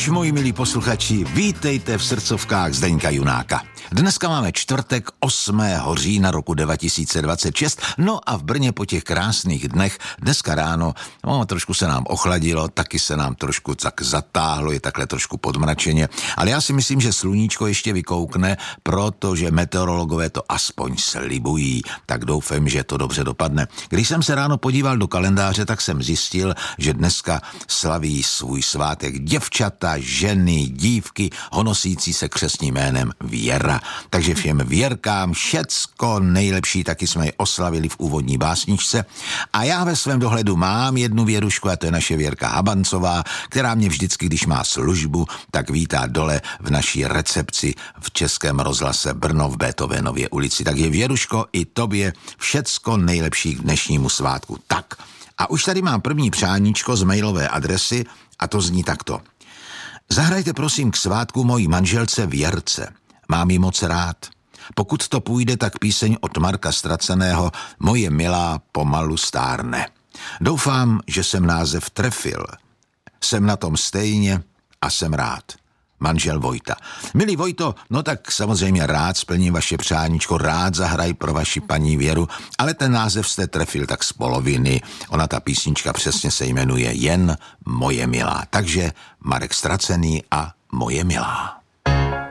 už, moji milí posluchači, vítejte v srdcovkách Zdeňka Junáka. Dneska máme čtvrtek 8. října roku 2026, no a v Brně po těch krásných dnech dneska ráno, trošku se nám ochladilo, taky se nám trošku tak zatáhlo, je takhle trošku podmračeně, ale já si myslím, že sluníčko ještě vykoukne, protože meteorologové to aspoň slibují, tak doufám, že to dobře dopadne. Když jsem se ráno podíval do kalendáře, tak jsem zjistil, že dneska slaví svůj svátek děvčata, ženy, dívky, honosící se křestním jménem Věra. Takže všem Věrkám všecko nejlepší, taky jsme je oslavili v úvodní básničce. A já ve svém dohledu mám jednu Věrušku, a to je naše Věrka Habancová, která mě vždycky, když má službu, tak vítá dole v naší recepci v Českém rozhlase Brno v Beethovenově ulici. Takže Věruško, i tobě všecko nejlepší k dnešnímu svátku. Tak, a už tady mám první přáníčko z mailové adresy a to zní takto. Zahrajte prosím k svátku mojí manželce Věrce. Mám ji moc rád. Pokud to půjde, tak píseň od Marka Ztraceného Moje milá pomalu stárne. Doufám, že jsem název trefil. Jsem na tom stejně a jsem rád. Manžel Vojta. Milý Vojto, no tak samozřejmě rád splním vaše přáníčko, rád zahraj pro vaši paní Věru, ale ten název jste trefil tak z poloviny. Ona, ta písnička přesně se jmenuje Jen moje milá. Takže Marek Ztracený a Moje milá.